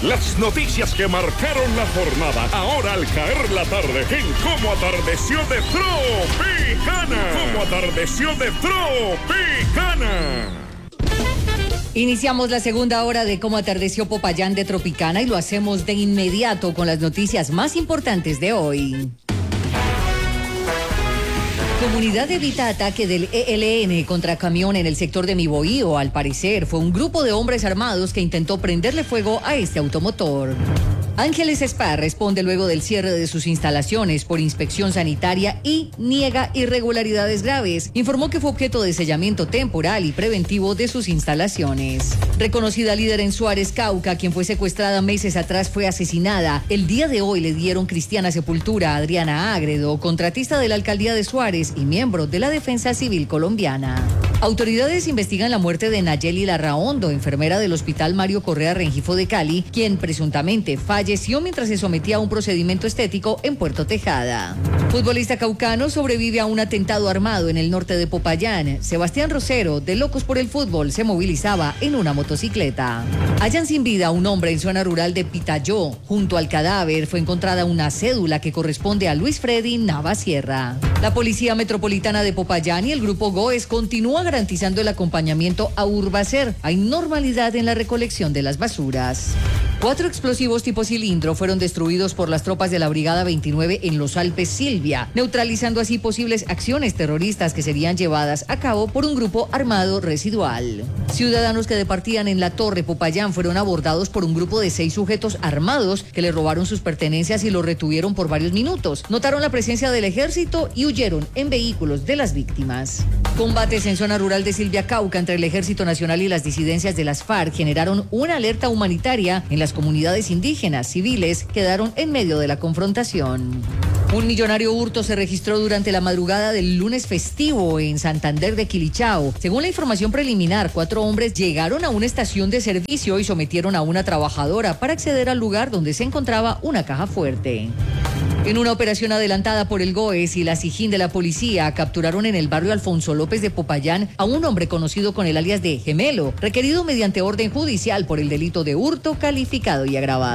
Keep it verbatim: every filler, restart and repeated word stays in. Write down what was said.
Las noticias que marcaron la jornada, ahora al caer la tarde, en Cómo Atardeció de Tropicana. Cómo Atardeció de Tropicana. Iniciamos la segunda hora de Cómo Atardeció Popayán de Tropicana y lo hacemos de inmediato con las noticias más importantes de hoy. Comunidad evita ataque del E L N contra camión en el sector de Miboío. Al parecer, fue un grupo de hombres armados que intentó prenderle fuego a este automotor. Ángeles Spa responde luego del cierre de sus instalaciones por inspección sanitaria y niega irregularidades graves. Informó que fue objeto de sellamiento temporal y preventivo de sus instalaciones. Reconocida líder en Suárez, Cauca, quien fue secuestrada meses atrás, fue asesinada. El día de hoy le dieron cristiana sepultura a Adriana Ágredo, contratista de la alcaldía de Suárez y miembro de la Defensa Civil colombiana. Autoridades investigan la muerte de Nayeli Larraondo, enfermera del Hospital Mario Correa Rengifo de Cali, quien presuntamente falleció mientras se sometía a un procedimiento estético en Puerto Tejada. Futbolista caucano sobrevive a un atentado armado en el norte de Popayán. Sebastián Rosero, de Locos por el Fútbol, se movilizaba en una motocicleta. Hallan sin vida a un hombre en zona rural de Pitayó. Junto al cadáver fue encontrada una cédula que corresponde a Luis Freddy Navasierra. La Policía Metropolitana de Popayán y el Grupo Goes continúan garantizando el acompañamiento a Urbacer. Hay normalidad en la recolección de las basuras. Cuatro explosivos tipo cilindro fueron destruidos por las tropas de la Brigada veintinueve en los Alpes Silvia, neutralizando así posibles acciones terroristas que serían llevadas a cabo por un grupo armado residual. Ciudadanos que departían en la Torre Popayán fueron abordados por un grupo de seis sujetos armados que le robaron sus pertenencias y los retuvieron por varios minutos. Notaron la presencia del ejército y huyeron en vehículos de las víctimas. Combates en zona rural de Silvia, Cauca, entre el Ejército Nacional y las disidencias de las FARC generaron una alerta humanitaria en las comunidades indígenas. Civiles quedaron en medio de la confrontación. Un millonario hurto se registró durante la madrugada del lunes festivo en Santander de Quilichao. Según la información preliminar, cuatro hombres llegaron a una estación de servicio y sometieron a una trabajadora para acceder al lugar donde se encontraba una caja fuerte. En una operación adelantada por el Goes y la Sijín de la policía, capturaron en el barrio Alfonso López de Popayán a un hombre conocido con el alias de Gemelo, requerido mediante orden judicial por el delito de hurto calificado y agravado.